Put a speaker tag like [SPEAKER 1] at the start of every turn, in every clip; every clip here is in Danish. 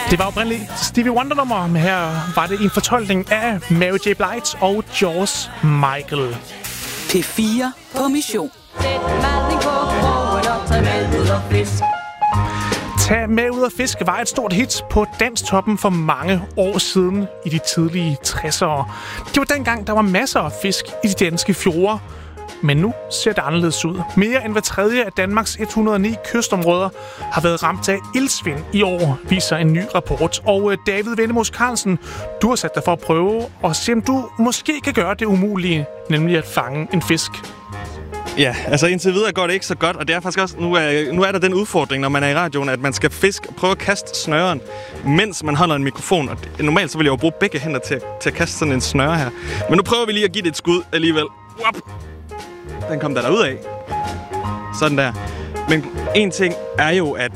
[SPEAKER 1] Det var oprindeligt Stevie Wonder-nummer, men her var det en fortolkning af Mary J. Blige og George Michael.
[SPEAKER 2] P4 på mission.
[SPEAKER 1] Tag med ud og fiske var et stort hit på Danstoppen for mange år siden i de tidlige 60'ere. Det var dengang, der var masser af fisk i de danske fjorde. Men nu ser det anderledes ud. Mere end hver tredje af Danmarks 109 kystområder har været ramt af iltsvind i år, viser en ny rapport. Og David Vennemos Carlsen, du har sat dig for at prøve og se, om du måske kan gøre det umulige, nemlig at fange en fisk.
[SPEAKER 3] Ja, altså indtil videre går det ikke så godt, og det er faktisk også, nu er der den udfordring, når man er i radioen, at man skal fiske og prøve at kaste snøren, mens man holder en mikrofon. Og normalt så vil jeg jo bruge begge hænder til at kaste sådan en snøre her. Men nu prøver vi lige at give det et skud alligevel. Wop! Den kom der derud af. Sådan der. Men en ting er jo, at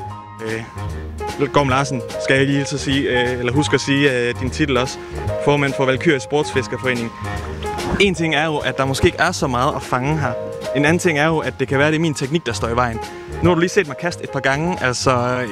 [SPEAKER 3] Gorm Larsen, skal jeg lige så sige, eller husk at sige din titel også, formand for Valkyrie Sportsfiskerforening. En ting er jo, at der måske ikke er så meget at fange her. En anden ting er jo, at det kan være, det er min teknik, der står i vejen. Nu har du lige set mig kaste et par gange, altså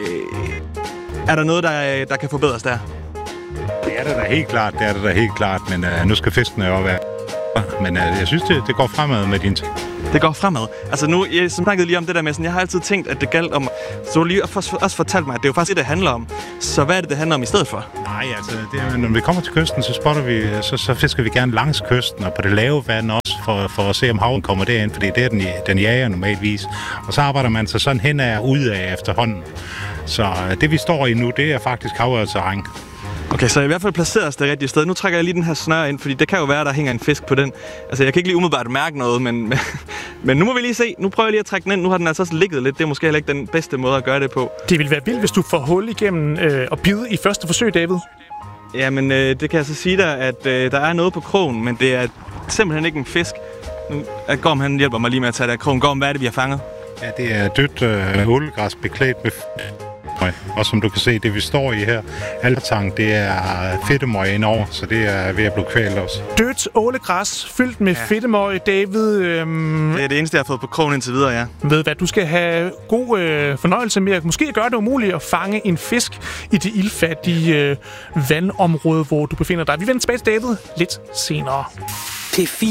[SPEAKER 3] er der noget, der kan forbedres der?
[SPEAKER 4] Det er det da helt klart, men nu skal fiskene jo være. Men jeg synes, det går fremad med din ting.
[SPEAKER 3] Det går fremad. Altså nu, jeg snakkede lige om det der med sådan, jeg har altid tænkt, at det galt om, så du lige også fortalt mig, at det er jo faktisk det handler om. Så hvad er det handler om i stedet for?
[SPEAKER 4] Nej, altså, når vi kommer til kysten, så spotter vi, så fisker vi gerne langs kysten, og på det lave vand også, for at se, om haven kommer derind, fordi det er den jager normalvis. Og så arbejder man sig sådan hen og ud af efterhånden. Så det, vi står i nu, det er faktisk havørterræn.
[SPEAKER 3] Okay, så i hvert fald placeret os det rigtige sted. Nu trækker jeg lige den her snøre ind, fordi det kan jo være, der hænger en fisk på den. Altså, jeg kan ikke lige umiddelbart mærke noget, men nu må vi lige se. Nu prøver jeg lige at trække den ind. Nu har den altså også ligget lidt. Det er måske heller ikke den bedste måde at gøre det på.
[SPEAKER 1] Det vil være vildt, hvis du får hul igennem og bide i første forsøg, David.
[SPEAKER 3] Ja, men det kan jeg så sige dig, at der er noget på krogen, men det er simpelthen ikke en fisk. Nu Gorm, han hjælper mig lige med at tage det af krogen. Gorm, hvad er det, vi har fanget?
[SPEAKER 4] Ja, det er dødt ålegræs beklædt med og som du kan se, det vi står i her, altang, det er fedtemøg indover, så det er ved at blive kvalt også.
[SPEAKER 1] Dødt ålegræs fyldt med fedtemøg, David.
[SPEAKER 3] Det er det eneste, jeg har fået på krogen indtil videre, ja.
[SPEAKER 1] Ved hvad, du skal have god fornøjelse med at måske gøre det umuligt at fange en fisk i det ildfattige vandområde, hvor du befinder dig. Vi vender tilbage til David lidt senere.
[SPEAKER 2] P4